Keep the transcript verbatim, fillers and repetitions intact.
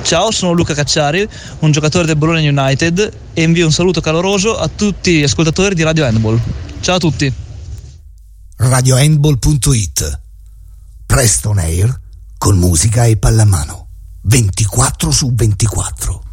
Ciao, sono Luca Cacciari, un giocatore del Bologna United, e invio un saluto caloroso a tutti gli ascoltatori di Radio Handball. Ciao a tutti. radio handball punto it. Presto on air con musica e pallamano ventiquattro su ventiquattro.